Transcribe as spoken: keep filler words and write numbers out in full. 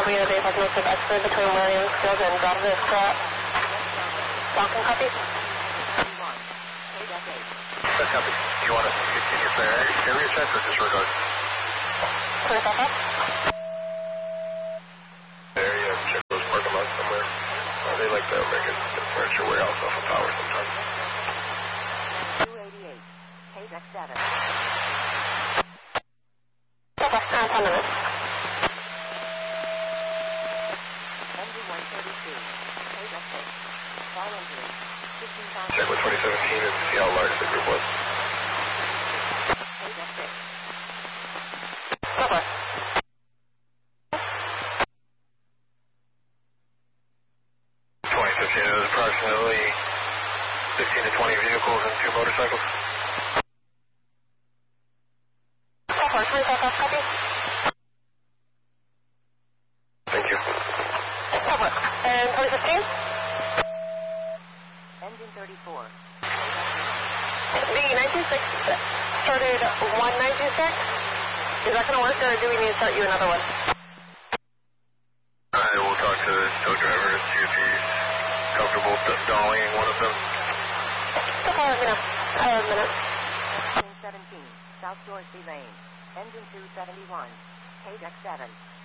we have a prognosis expert between Williamsfield and Jarvis. Uh, Falcon copy? That's copy. Do you want us to continue for area check or disregard? Clear that up? Area check those parking lots somewhere. Uh, they like to make it furniture warehouse off of power sometimes. two eighty-eight, K X seven. Okay, uh, ten minutes. Engine one thirty-two, K X six. Fall engine, fifteen thousand. Check with twenty seventeen and see how large the group was. K X six. Okay. twenty fifteen, it was approximately fifteen to twenty vehicles and two motorcycles. Okay, twenty-five off copy? Thank you. Okay. And twenty fifteen? Engine thirty-four. The nineteen six started one ninety-six. Is that going to work, or do we need to start you another one? I will talk to the tow driver and see if he's comfortable dollying one of them. Okay, let me know. I have a minute. seventeen, South Dorsey Lane. Engine two seventy-one, K X seven.